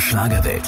Schlagerwelt.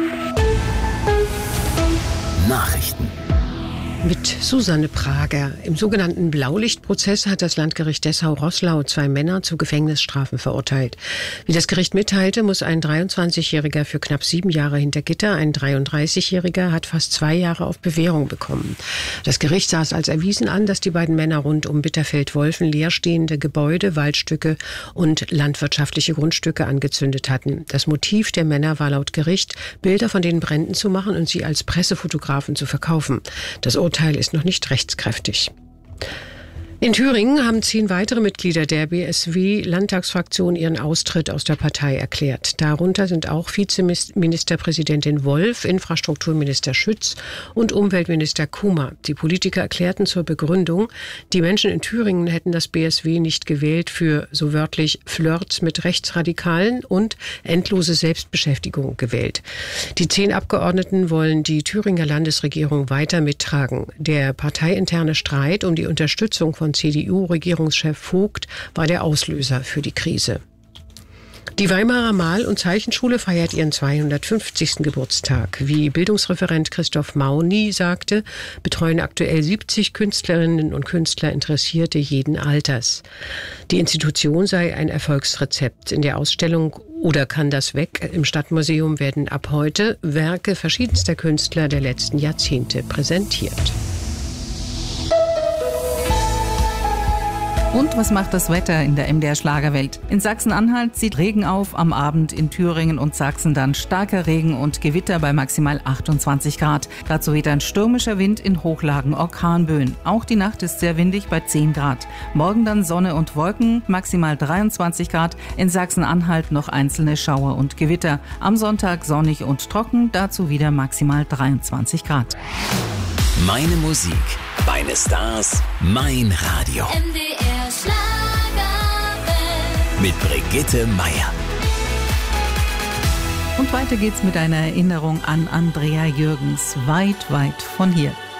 Nachrichten. Mit Susanne Prager. Im sogenannten Blaulichtprozess hat das Landgericht Dessau-Roßlau 2 Männer zu Gefängnisstrafen verurteilt. Wie das Gericht mitteilte, muss ein 23-Jähriger für knapp 7 Jahre hinter Gitter, ein 33-Jähriger hat fast 2 Jahre auf Bewährung bekommen. Das Gericht sah es als erwiesen an, dass die beiden Männer rund um Bitterfeld-Wolfen leerstehende Gebäude, Waldstücke und landwirtschaftliche Grundstücke angezündet hatten. Das Motiv der Männer war laut Gericht, Bilder von den Bränden zu machen und sie als Pressefotografen zu verkaufen. Das Urteil ist noch nicht rechtskräftig. In Thüringen haben 10 weitere Mitglieder der BSW-Landtagsfraktion ihren Austritt aus der Partei erklärt. Darunter sind auch Vizeministerpräsidentin Wolf, Infrastrukturminister Schütz und Umweltminister Kummer. Die Politiker erklärten zur Begründung, die Menschen in Thüringen hätten das BSW nicht gewählt für, so wörtlich, Flirts mit Rechtsradikalen und endlose Selbstbeschäftigung gewählt. Die 10 Abgeordneten wollen die Thüringer Landesregierung weiter mittragen. Der parteiinterne Streit um die Unterstützung von CDU-Regierungschef Vogt war der Auslöser für die Krise. Die Weimarer Mal- und Zeichenschule feiert ihren 250. Geburtstag. Wie Bildungsreferent Christoph Mauni sagte, betreuen aktuell 70 Künstlerinnen und Künstler, Interessierte jeden Alters. Die Institution sei ein Erfolgsrezept. In der Ausstellung Oder kann das weg? Im Stadtmuseum werden ab heute Werke verschiedenster Künstler der letzten Jahrzehnte präsentiert. Und was macht das Wetter in der MDR Schlagerwelt? In Sachsen-Anhalt zieht Regen auf, am Abend in Thüringen und Sachsen dann starker Regen und Gewitter bei maximal 28 Grad. Dazu weht ein stürmischer Wind, in Hochlagen Orkanböen. Auch die Nacht ist sehr windig bei 10 Grad. Morgen dann Sonne und Wolken, maximal 23 Grad. In Sachsen-Anhalt noch einzelne Schauer und Gewitter. Am Sonntag sonnig und trocken, dazu wieder maximal 23 Grad. Meine Musik, meine Stars, mein Radio. MDR Schlagerwelt. Mit Brigitte Meier. Und weiter geht's mit einer Erinnerung an Andrea Jürgens, weit, weit von hier.